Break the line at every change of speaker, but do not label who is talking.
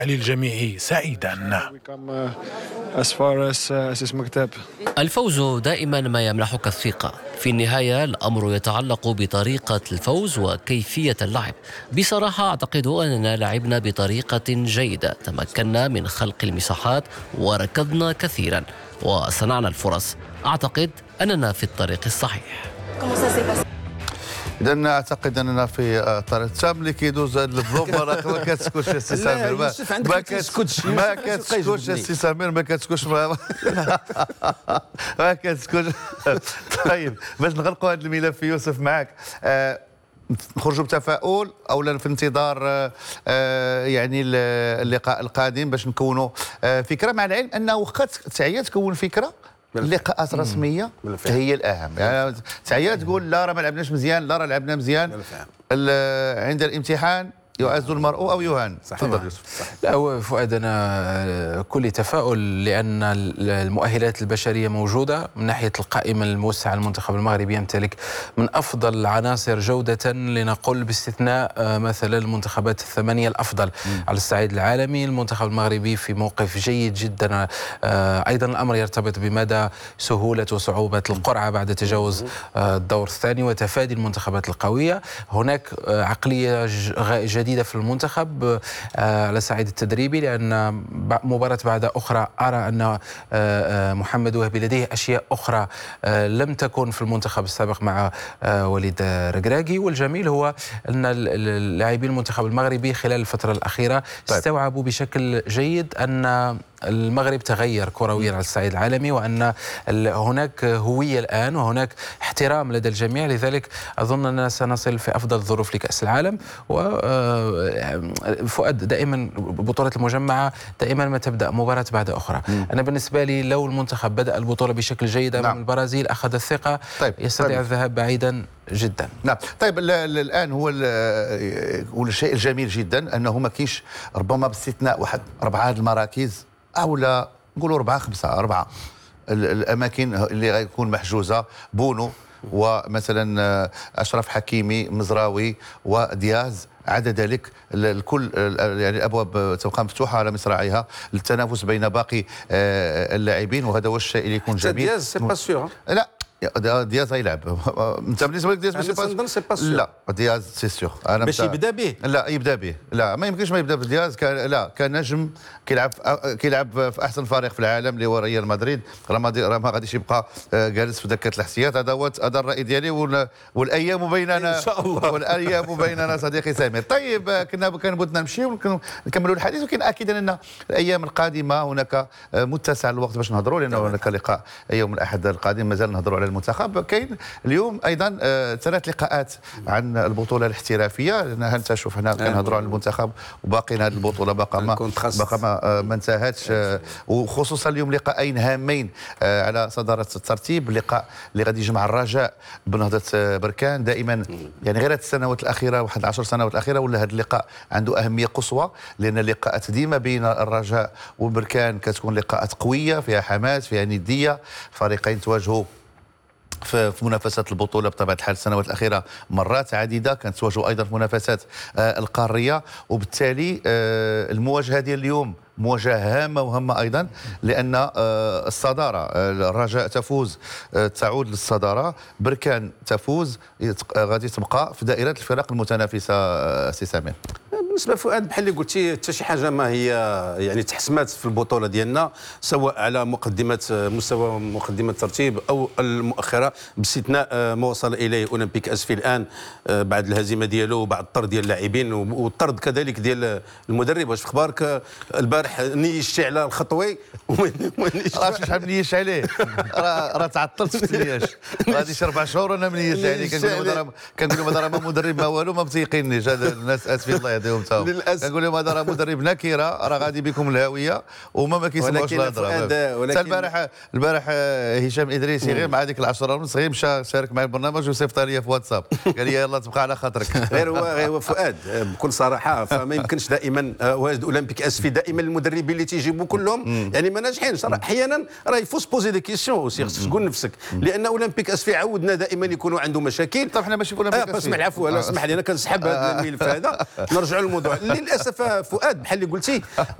للجميع سعيدا.
الفوز دائما ما يمنحك الثقة. في النهاية الأمر يتعلق بطريقة الفوز وكيفية اللعب. بصراحة أعتقد أننا لعبنا بطريقة جيدة، تمكنا من خلق المساحات وركضنا كثيرا وصنعنا الفرص. أعتقد أننا في الطريق الصحيح.
إذا أعتقد أننا في طريق تام اللي كيدوز هذا البلومبر ما كتسكتش السي سمير، ما كتسكتش السي سمير، ما كتسكتش ما كتسكتش. طيب باش نغلقوا هذا الملف يوسف معك، نخرجوا بتفاؤل او في انتظار يعني اللقاء القادم باش نكونوا فكره، مع العلم انه وقت تعيا تكون فكره اللقاءات رسميه هي الاهم. يعني تعيا تقول لا راه ما لعبناش مزيان، لا راه لعبنا مزيان، عند الامتحان يعز المرء او يهان. تفضل يوسف.
لا هو فؤاد، انا كل تفاؤل لان المؤهلات البشريه موجوده من ناحيه القائمه الموسعه. المنتخب المغربي يمتلك من افضل العناصر جوده، لنقل باستثناء مثلا المنتخبات الثمانيه الافضل على الصعيد العالمي. المنتخب المغربي في موقف جيد جدا. ايضا الامر يرتبط بمدى سهوله وصعوبه القرعه بعد تجاوز الدور الثاني وتفادي المنتخبات القويه. هناك عقليه جديدة في المنتخب على الصعيد التدريبي، لأن مباراة بعد أخرى أرى أن محمد وهبي لديه أشياء أخرى لم تكن في المنتخب السابق مع وليد ركراكي. والجميل هو أن اللاعبين المنتخب المغربي خلال الفترة الأخيرة استوعبوا بشكل جيد أن المغرب تغير كرويا على الصعيد العالمي، وأن هناك هوية الآن وهناك احترام لدى الجميع. لذلك أظن أننا سنصل في أفضل الظروف لكأس العالم. وفؤاد دائما بطولة المجمعة دائما ما تبدأ مباراة بعد أخرى. أنا بالنسبة لي لو المنتخب بدأ البطولة بشكل جيد أمام البرازيل، أخذ الثقة، يستطيع الذهاب بعيدا جدا.
نعم. طيب الآن هو الشيء الجميل جدا أنه ما كاينش ربما باستثناء واحد 4 المراكز أو لا نقولوا 4 5 4 الأماكن اللي غيكون محجوزة، بونو ومثلا أشرف حكيمي، مزراوي ودياز. عدا ذلك الكل يعني الابواب تبقى مفتوحه على مصراعيها للتنافس بين باقي اللاعبين، وهذا هو الشيء اللي يكون جميل.
دياز سي با سيغ.
لا دياز غيلعب. انت بالنسبه لك دياز ماشي با سيغ؟ لا دياز سي سيغ. انا
باش يبدا به؟
لا يبدا به، لا ما يمكنش ما يبدا بدياز. كان نجم كيلعب في احسن فريق في العالم اللي هو ريال مدريد. راه ما غاديش يبقى جالس في دكه الاحتياط. هذا الراي ديالي، والايام بيننا ان شاء الله، والايام بيننا صديقي سامر. طيب كان بدنا نمشيو ونكملوا الحديث، ولكن اكيد ان الايام القادمه هناك متسع الوقت باش نهضروا، لان هناك لقاء يوم الاحد القادم مازال نهضروا على المنتخب. كاين اليوم ايضا 3 لقاءات عن البطوله الاحترافيه، لان انت شوف حنا كنهضروا على المنتخب وباقينا هذه البطوله باقا ما انتهتش. وخصوصا اليوم لقاءين هامين على صداره الترتيب. لقاء اللي غادي يجمع الرجاء بنهضه بركان. دائما يعني غير هذه السنوات الاخيره، واحد 10 سنوات الاخيره، ولا هذا اللقاء عنده اهميه قصوى، لان اللقاءات ديما بين الرجاء وبركان كتكون لقاءات قويه فيها حماس، فيها نديه. فريقين تواجهوا في منافسات البطوله بطبيعه الحال السنوات الاخيره مرات عديده، كانت تواجهوا ايضا في منافسات القاريه. وبالتالي المواجهه ديال اليوم مواجهه هامه وهامه ايضا، لان الصداره الرجاء تفوز تعود للصداره، بركان تفوز غادي تبقى في دائره الفرق المتنافسه. سي سامر،
بالنسبه لفؤاد بحال اللي قلتي حتى شي حاجه ما هي يعني تحسمات في البطوله ديالنا، سواء على مستوى مقدمه الترتيب او المؤخره، باستثناء ما وصل اليه اولمبيك اسفي الان بعد الهزيمه ديالو وبعد الطرد ديال اللاعبين والطرد كذلك ديال المدرب. واش في اخبارك البارح نيشتي على الخطوي
راه شحال منيش عليه؟ راه تعطلت في التنياش. غاديش 4 شهور وانا منيش عليه. كنقول لهم هذا راه ما مدرب ما والو، ما متيقينيش. هذا الناس اسفين الله يهديهم تاهم. كنقول لهم هذا راه مدرب نكره، راه غادي بكم الهاويه وما كيسمعوش الهضره. البارح هشام الادريسي غير مع هذيك 10 ونص غير مشى شارك معي البرنامج وصيفط لي في واتساب، قال لي يلا تبقى على خاطرك.
غير هو فؤاد بكل صراحه، فما يمكنش دائما واجد اولمبيك اسفي دائما المدربين اللي تيجيبوا كلهم يعني ما ناجحينش. احيانا راه يفوز بوزي دي كيسيون، خصك تقول نفسك، لان اولمبيك اسفي عودنا دائما يكونوا عنده مشاكل.
طيب حنا ماشي في اولمبيك اسفي.
اسمح لي، عفوا اسمح لي، انا كنسحب هذا الملف هذا. نرجعوا الموضوع للاسف فؤاد بحال اللي قلتي